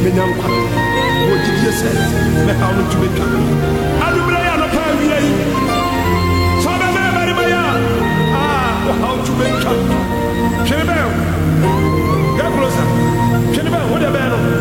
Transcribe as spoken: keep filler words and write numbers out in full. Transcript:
menya nkwa wɔ gyidie sɛ mɛhaw no ntumi twa. Adumre